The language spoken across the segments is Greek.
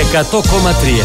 100,3.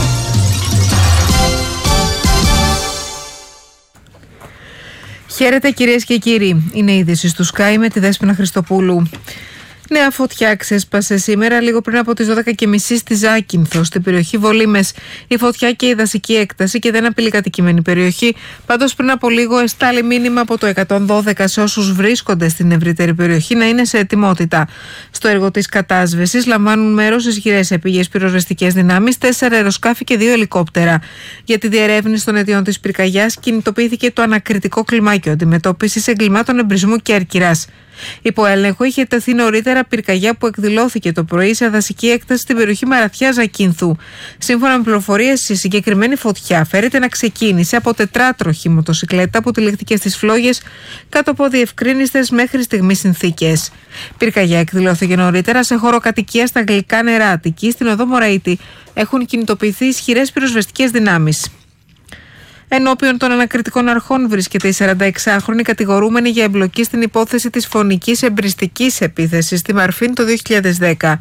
Χαίρετε κυρίες και κύριοι. Είναι η είδηση του Sky με τη Δέσποινα Χριστοπούλου. Νέα φωτιά ξέσπασε σήμερα λίγο πριν από τις 12.30 στη Ζάκυνθο, στην περιοχή Βολήμες. Η φωτιά και η δασική έκταση και δεν απειλεί κατοικημένη περιοχή. Πάντως, πριν από λίγο, εστάλει μήνυμα από το 112 σε όσους βρίσκονται στην ευρύτερη περιοχή να είναι σε ετοιμότητα. Στο έργο της κατάσβεσης λαμβάνουν μέρος ισχυρές επίγειες πυροσβεστικές δυνάμεις, 4 αεροσκάφη και 2 ελικόπτερα. Για τη διερεύνηση των αιτιών της πυρκαγιάς κινητοποιήθηκε το ανακριτικό κλιμάκιο αντιμετώπισης εγκλημάτων εμπρισμού και Κέρκυρας. Υπό έλεγχο είχε τεθεί νωρίτερα πυρκαγιά που εκδηλώθηκε το πρωί σε δασική έκταση στην περιοχή Μαραθιά Ζακύνθου. Σύμφωνα με πληροφορίες, η συγκεκριμένη φωτιά φέρεται να ξεκίνησε από τετράτροχη μοτοσικλέτα που τυλιχτήκε στις φλόγες κάτω από διευκρίνιστες μέχρι στιγμής συνθήκες. Πυρκαγιά εκδηλώθηκε νωρίτερα σε χώρο κατοικίας στα Γλυκά Νερά Αττική, στην οδό Μωραήτη. Έχουν κινητοποιηθεί ισχυρές πυροσβεστικές δυνάμεις. Ενώπιον των ανακριτικών αρχών βρίσκεται η 46χρονη κατηγορούμενη για εμπλοκή στην υπόθεση της φωνικής εμπριστικής επίθεσης στη Μαρφίν το 2010.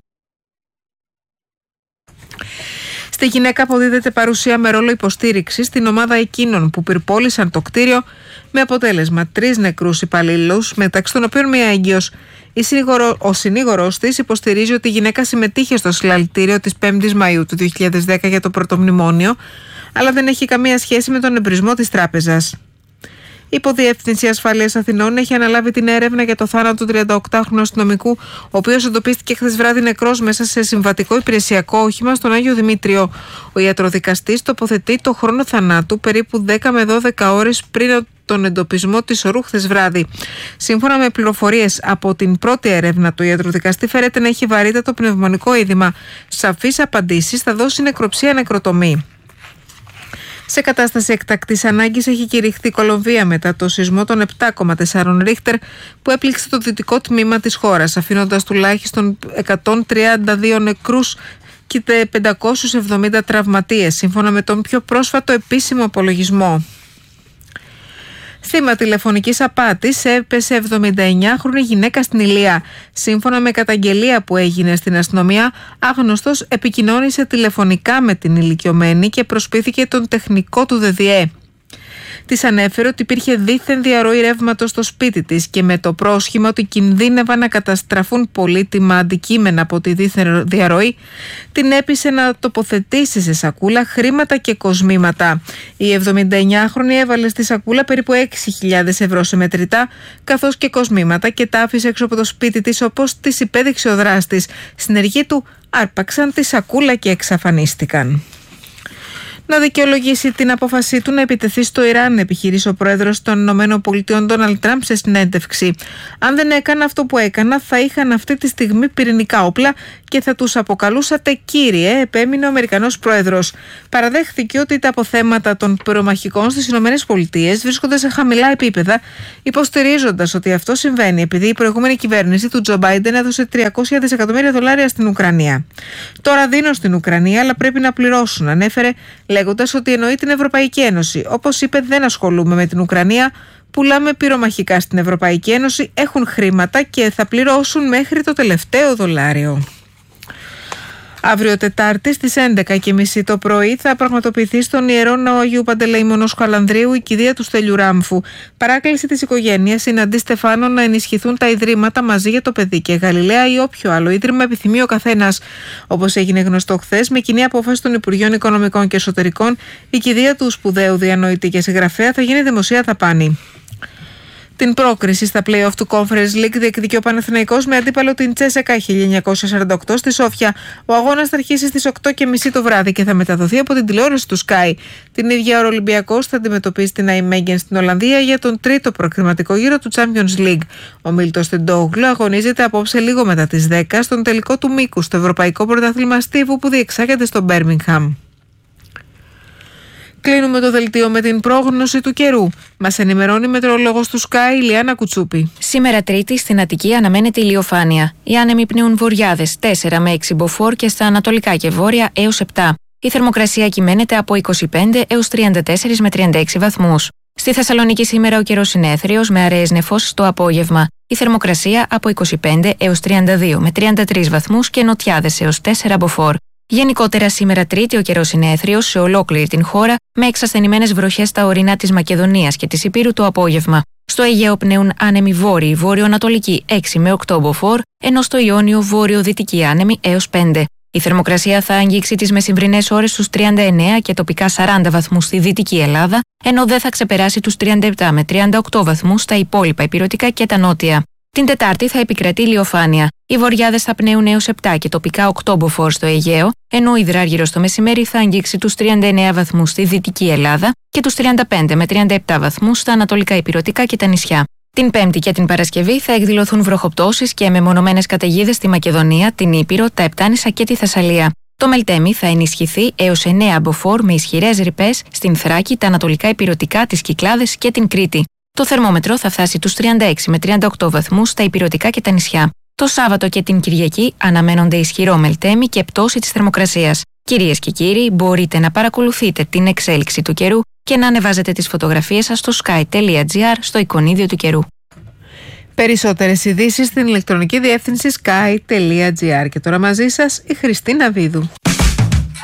Στη γυναίκα αποδίδεται παρουσία με ρόλο υποστήριξης στην ομάδα εκείνων που πυρπόλησαν το κτίριο, με αποτέλεσμα 3 νεκρούς υπαλλήλους, μεταξύ των οποίων μία έγκυος. Ο συνήγορος της υποστηρίζει ότι η γυναίκα συμμετείχε στο συλλαλητήριο της 5ης Μαΐου του 2010 για το πρωτομνημόνιο, αλλά δεν έχει καμία σχέση με τον εμπρισμό της τράπεζας. Η Υποδιεύθυνση Ασφαλείας Αθηνών έχει αναλάβει την έρευνα για το θάνατο του 38χρονου αστυνομικού, ο οποίος εντοπίστηκε χθες βράδυ νεκρός μέσα σε συμβατικό υπηρεσιακό όχημα στον Άγιο Δημήτριο. Ο ιατροδικαστής τοποθετεί το χρόνο θανάτου περίπου 10 με 12 ώρες πριν τον εντοπισμό της ορού χθες βράδυ. Σύμφωνα με πληροφορίες από την πρώτη έρευνα του ιατροδικαστή, φέρεται να έχει βαρύτατο πνευμονικό είδημα. Σαφείς απαντήσεις θα δώσει νεκροψία νεκροτομή. Σε κατάσταση εκτακτής ανάγκης έχει κηρυχθεί η Κολομβία μετά το σεισμό των 7,4 Ρίχτερ που έπληξε το δυτικό τμήμα της χώρας, αφήνοντας τουλάχιστον 132 νεκρούς και 570 τραυματίες, σύμφωνα με τον πιο πρόσφατο επίσημο απολογισμό. Θύμα τηλεφωνικής απάτης έπεσε 79χρονη γυναίκα στην Ηλία. Σύμφωνα με καταγγελία που έγινε στην αστυνομία, άγνωστος επικοινώνησε τηλεφωνικά με την ηλικιωμένη και προσποιήθηκε τον τεχνικό του ΔΔΕ. Της ανέφερε ότι υπήρχε δίθεν διαρροή ρεύματος στο σπίτι της και με το πρόσχημα ότι κινδύνευαν να καταστραφούν πολύτιμα αντικείμενα από τη δίθεν διαρροή, την έπεισε να τοποθετήσει σε σακούλα χρήματα και κοσμήματα. Η 79χρονη έβαλε στη σακούλα περίπου 6.000 ευρώ σε μετρητά, καθώς και κοσμήματα, και τα άφησε έξω από το σπίτι της όπως της υπέδειξε ο δράστης. Συνεργοί του άρπαξαν τη σακούλα και εξαφανίστηκαν. Να δικαιολογήσει την απόφασή του να επιτεθεί στο Ιράν, επιχειρήσει ο πρόεδρος των ΗΠΑ Ντόναλντ Τραμπ σε συνέντευξη. Αν δεν έκανα αυτό που έκανα, θα είχαν αυτή τη στιγμή πυρηνικά όπλα και θα τους αποκαλούσατε κύριε, επέμεινε ο Αμερικανός πρόεδρος. Παραδέχθηκε ότι τα αποθέματα των πυρομαχικών στις ΗΠΑ βρίσκονται σε χαμηλά επίπεδα, υποστηρίζοντας ότι αυτό συμβαίνει επειδή η προηγούμενη κυβέρνηση του Τζο Μπάιντεν έδωσε $300 δισεκατομμύρια στην Ουκρανία. Τώρα δίνω στην Ουκρανία, αλλά πρέπει να πληρώσουν, ανέφερε, λέγοντας ότι εννοεί την Ευρωπαϊκή Ένωση. Όπως είπε, δεν ασχολούμαι με την Ουκρανία, πουλάμε πυρομαχικά στην Ευρωπαϊκή Ένωση, έχουν χρήματα και θα πληρώσουν μέχρι το τελευταίο δολάριο. Αύριο Τετάρτη στις 11.30 το πρωί θα πραγματοποιηθεί στον Ιερό Ναό Αγίου Παντελεήμονος Χαλανδρίου η κηδεία του Στέλιου Ράμφου. Παράκληση της οικογένειας είναι αντί Στεφάνο να ενισχυθούν τα ιδρύματα Μαζί για το Παιδί και Γαλιλαία ή όποιο άλλο ίδρυμα επιθυμεί ο καθένας. Όπως έγινε γνωστό χθες, με κοινή απόφαση των Υπουργείων Οικονομικών και Εσωτερικών, η κηδεία του σπουδαίου διανοητή και συγγραφέα θα γίνει δημοσία δαπάνη. Την πρόκριση στα play-off του Conference League διεκδικεί ο Παναθηναϊκός με αντίπαλο την Τσέσεκα 1948 στη Σόφια. Ο αγώνας θα αρχίσει στις 8.30 το βράδυ και θα μεταδοθεί από την τηλεόραση του Sky. Την ίδια ώρα ο Ολυμπιακός θα αντιμετωπίσει την Nijmegen στην Ολλανδία για τον τρίτο προκριματικό γύρο του Champions League. Ο Μίλτος Τεντόγλου αγωνίζεται απόψε λίγο μετά τις 10 στον τελικό του μήκους στο Ευρωπαϊκό Πρωτάθλημα Στίβου που διεξάγεται στο Μπέρμιγχαμ. Κλείνουμε το δελτίο με την πρόγνωση του καιρού. Μας ενημερώνει η μετεωρολόγος του Sky, Ηλιάνα Κουτσούπη. Σήμερα Τρίτη στην Αττική αναμένεται ηλιοφάνεια. Οι άνεμοι πνέουν βορειάδες 4 με 6 μποφόρ και στα ανατολικά και βόρεια έως 7. Η θερμοκρασία κυμαίνεται από 25 έως 34 με 36 βαθμούς. Στη Θεσσαλονίκη σήμερα ο καιρός είναι έθριος με αραιές νεφώσεις το απόγευμα. Η θερμοκρασία από 25 έως 32 με 33 βαθμούς και νοτιάδες έως 4 μποφόρ. Γενικότερα, σήμερα Τρίτη, ο καιρός είναι έθριος σε ολόκληρη την χώρα, με εξασθενημένες βροχές στα ορεινά της Μακεδονίας και της Ηπείρου το απόγευμα. Στο Αιγαίο πνέουν άνεμοι βόρειοι, βόρειο-ανατολικοί 6 με 8 μποφόρ, ενώ στο Ιόνιο βόρειο-δυτικοί άνεμοι έως 5. Η θερμοκρασία θα αγγίξει τις μεσημβρινές ώρες στους 39 και τοπικά 40 βαθμούς στη Δυτική Ελλάδα, ενώ δεν θα ξεπεράσει τους 37 με 38 βαθμούς στα υπόλοιπα ηπειρωτικά και τα νότια. Την Τετάρτη θα επικρατεί ηλιοφάνεια. Οι βοριάδες θα πνέουν έως 7 και τοπικά 8 μποφόρ στο Αιγαίο, ενώ ο υδράργυρος το μεσημέρι θα αγγίξει τους 39 βαθμούς στη Δυτική Ελλάδα και τους 35 με 37 βαθμούς στα ανατολικά ηπειρωτικά και τα νησιά. Την Πέμπτη και την Παρασκευή θα εκδηλωθούν βροχοπτώσεις και μεμονωμένες καταιγίδες στη Μακεδονία, την Ήπειρο, τα Επτάνησα και τη Θεσσαλία. Το Μελτέμι θα ενισχυθεί έως 9 μποφόρ με ισχυρές ρηπές στην Θράκη, τα ανατολικά ηπειρωτικά, τις Κυκλάδες και την Κρήτη. Το θερμόμετρο θα φτάσει τους 36 με 38 βαθμούς στα ηπειρωτικά και τα νησιά. Το Σάββατο και την Κυριακή αναμένονται ισχυρό Μελτέμι και πτώση της θερμοκρασίας. Κυρίες και κύριοι, μπορείτε να παρακολουθείτε την εξέλιξη του καιρού και να ανεβάζετε τις φωτογραφίες σας στο sky.gr στο εικονίδιο του καιρού. Περισσότερες ειδήσεις στην ηλεκτρονική διεύθυνση sky.gr. Και τώρα μαζί σας η Χριστίνα Βίδου.